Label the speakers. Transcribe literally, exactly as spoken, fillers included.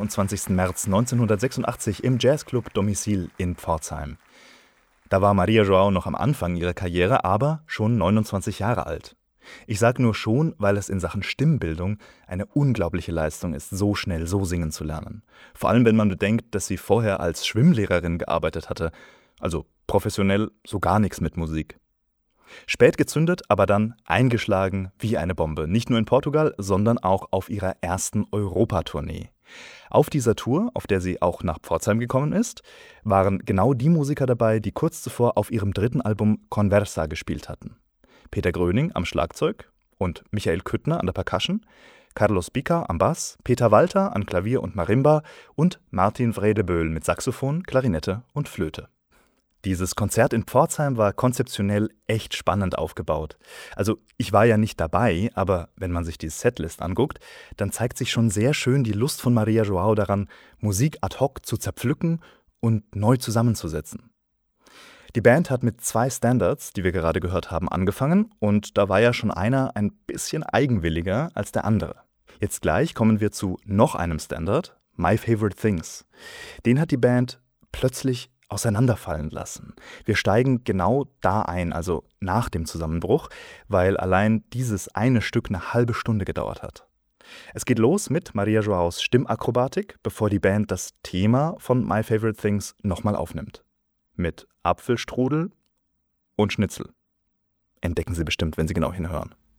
Speaker 1: einundzwanzigsten März neunzehnhundertsechsundachtzig im Jazzclub Domizil in Pforzheim. Da war Maria João noch am Anfang ihrer Karriere, aber schon neunundzwanzig Jahre alt. Ich sage nur schon, weil es in Sachen Stimmbildung eine unglaubliche Leistung ist, so schnell so singen zu lernen. Vor allem, wenn man bedenkt, dass sie vorher als Schwimmlehrerin gearbeitet hatte, also professionell so gar nichts mit Musik. Spät gezündet, aber dann eingeschlagen wie eine Bombe. Nicht nur in Portugal, sondern auch auf ihrer ersten Europatournee. Auf dieser Tour, auf der sie auch nach Pforzheim gekommen ist, waren genau die Musiker dabei, die kurz zuvor auf ihrem dritten Album Conversa gespielt hatten. Peter Gröning am Schlagzeug und Michael Küttner an der Percussion, Carlos Bica am Bass, Peter Walter an Klavier und Marimba und Martin Vredeböhl mit Saxophon, Klarinette und Flöte. Dieses Konzert in Pforzheim war konzeptionell echt spannend aufgebaut. Also ich war ja nicht dabei, aber wenn man sich die Setlist anguckt, dann zeigt sich schon sehr schön die Lust von Maria João daran, Musik ad hoc zu zerpflücken und neu zusammenzusetzen. Die Band hat mit zwei Standards, die wir gerade gehört haben, angefangen und da war ja schon einer ein bisschen eigenwilliger als der andere. Jetzt gleich kommen wir zu noch einem Standard, My Favorite Things. Den hat die Band plötzlich auseinanderfallen lassen. Wir steigen genau da ein, also nach dem Zusammenbruch, weil allein dieses eine Stück eine halbe Stunde gedauert hat. Es geht los mit Maria Joaos Stimmakrobatik, bevor die Band das Thema von My Favorite Things nochmal aufnimmt. Mit Apfelstrudel und Schnitzel. Entdecken Sie bestimmt, wenn Sie genau hinhören.